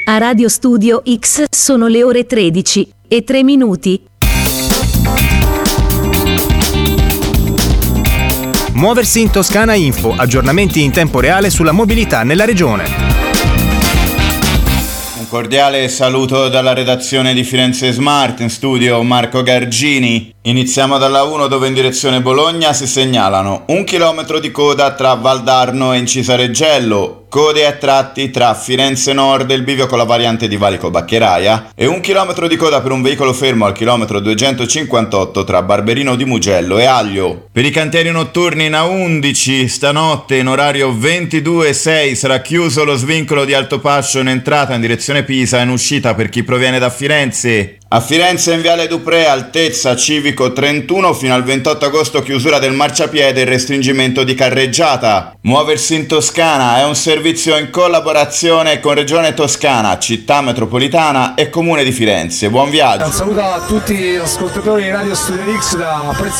A Radio Studio X sono le ore 13:03. Muoversi in Toscana Info, aggiornamenti in tempo reale sulla mobilità nella regione. Un cordiale saluto dalla redazione di Firenze Smart, in studio Marco Gargini. Iniziamo dalla 1 dove in direzione Bologna si segnalano 1 chilometro di coda tra Valdarno e Incisareggello, code a tratti tra Firenze Nord e il bivio con la variante di Valico Baccheraia e 1 chilometro di coda per un veicolo fermo al chilometro 258 tra Barberino di Mugello e Aglio. Per i cantieri notturni in A11 stanotte in orario 22:06 sarà chiuso lo svincolo di Altopascio in entrata in direzione Pisa e in uscita per chi proviene da Firenze. A Firenze in Viale Dupré, altezza Civico 31 fino al 28 agosto chiusura del marciapiede e restringimento di carreggiata. Muoversi in Toscana è un servizio in collaborazione con Regione Toscana, Città Metropolitana e Comune di Firenze. Buon viaggio. Un saluto a tutti gli ascoltatori di Radio Studio X da